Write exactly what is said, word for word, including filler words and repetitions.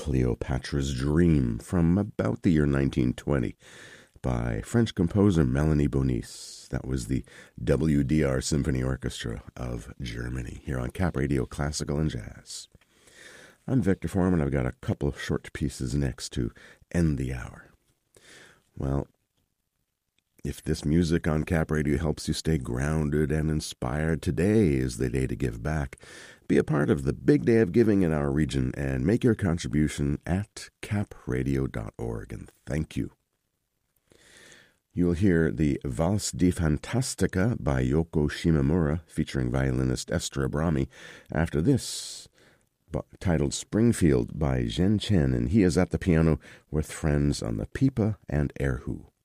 Cleopatra's Dream from about the year nineteen twenty by French composer Melanie Bonis. That was the W D R Symphony Orchestra of Germany here on Cap Radio Classical and Jazz. I'm Victor Foreman. I've got a couple of short pieces next to end the hour. Well, if this music on Cap Radio helps you stay grounded and inspired, today is the day to give back. Be a part of the big day of giving in our region and make your contribution at cap radio dot org. And thank you. You'll hear the Valse di Fantastica by Yoko Shimomura featuring violinist Esther Abrami. After this, titled Springfield by Zhen Chen, and he is at the piano with friends on the pipa and erhu.